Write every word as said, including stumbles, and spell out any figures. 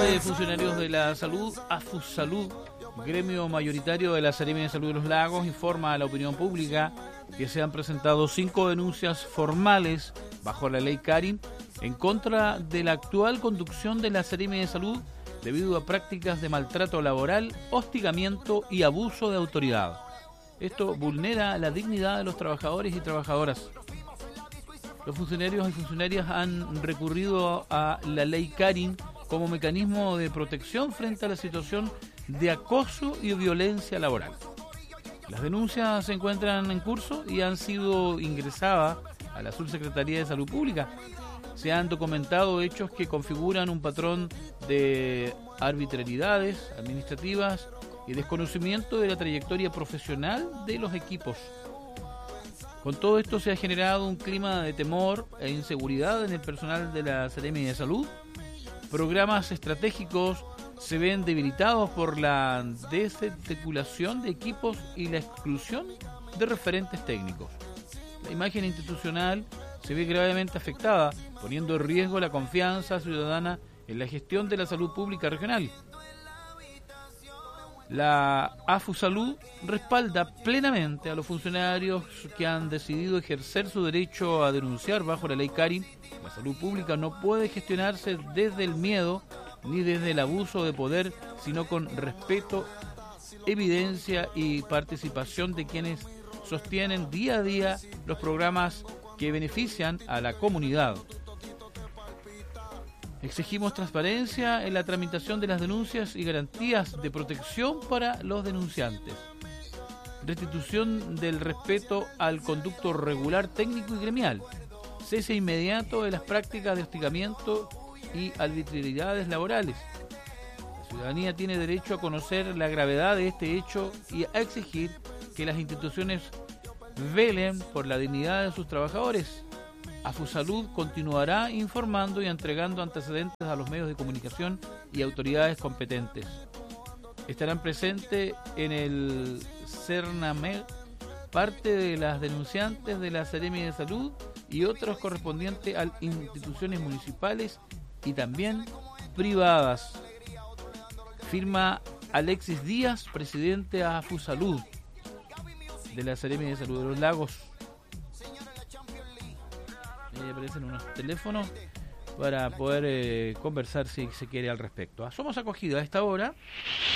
de Funcionarios de la Salud, AFUSalud, gremio mayoritario de la Seremia de Salud de los Lagos, informa a la opinión pública que se han presentado cinco denuncias formales bajo la ley Karin en contra de la actual conducción de la Seremia de Salud debido a prácticas de maltrato laboral, hostigamiento y abuso de autoridad. Esto vulnera la dignidad de los trabajadores y trabajadoras. Los funcionarios y funcionarias han recurrido a la ley Karin como mecanismo de protección frente a la situación de acoso y violencia laboral. Las denuncias se encuentran en curso y han sido ingresadas a la Subsecretaría de Salud Pública. Se han documentado hechos que configuran un patrón de arbitrariedades administrativas y desconocimiento de la trayectoria profesional de los equipos. Con todo esto se ha generado un clima de temor e inseguridad en el personal de la Seremia de Salud. Programas estratégicos se ven debilitados por la desarticulación de equipos y la exclusión de referentes técnicos. La imagen institucional se ve gravemente afectada, poniendo en riesgo la confianza ciudadana en la gestión de la salud pública regional. La AFUSalud respalda plenamente a los funcionarios que han decidido ejercer su derecho a denunciar bajo la ley Karin. La salud pública no puede gestionarse desde el miedo ni desde el abuso de poder, sino con respeto, evidencia y participación de quienes sostienen día a día los programas que benefician a la comunidad. Exigimos transparencia en la tramitación de las denuncias y garantías de protección para los denunciantes. Restitución del respeto al conducto regular técnico y gremial. Cese inmediato de las prácticas de hostigamiento y arbitrariedades laborales. La ciudadanía tiene derecho a conocer la gravedad de este hecho y a exigir que las instituciones velen por la dignidad de sus trabajadores. AFUSalud continuará informando y entregando antecedentes a los medios de comunicación y autoridades competentes. Estarán presentes en el CERNAMED parte de las denunciantes de la Seremia de Salud y otros correspondientes a instituciones municipales y también privadas. Firma Alexis Díaz, presidente de AFUSalud de la Seremia de Salud de los Lagos. Ahí aparecen unos teléfonos para poder eh, conversar si se quiere al respecto. Somos acogidos a esta hora